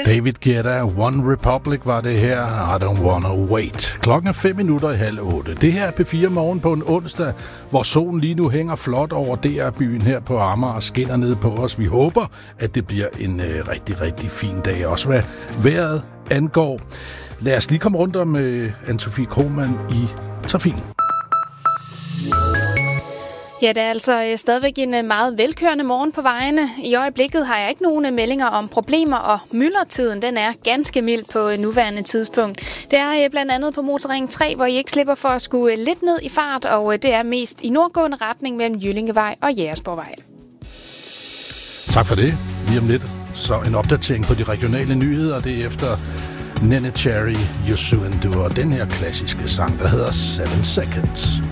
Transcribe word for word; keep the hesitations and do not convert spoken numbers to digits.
David Guetta, One Republic var det her. I don't wanna wait. Klokken er fem minutter i halv otte. Det her er P fire Morgen på en onsdag, hvor solen lige nu hænger flot over D R-byen her på Amager og skinner ned på os. Vi håber, at det bliver en øh, rigtig, rigtig fin dag, også hvad vejret angår. Lad os lige komme rundt om øh, Anne-Sophie Krohmann i trafikken. Ja, det er altså stadigvæk en meget velkørende morgen på vejene. I øjeblikket har jeg ikke nogen meldinger om problemer, og myldretiden den er ganske mild på nuværende tidspunkt. Det er blandt andet på Motorring tre, hvor I ikke slipper for at skue lidt ned i fart, og det er mest i nordgående retning mellem Jyllingevej og Jægersborgvej. Tak for det. Lige om lidt så en opdatering på de regionale nyheder, det er efter Nene Cherry, Yusu Endure og den her klassiske sang, der hedder Seven Seconds.